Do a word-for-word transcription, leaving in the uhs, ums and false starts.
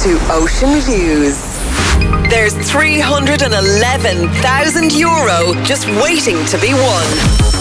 to Ocean Views. There's three hundred eleven thousand euro just waiting to be won.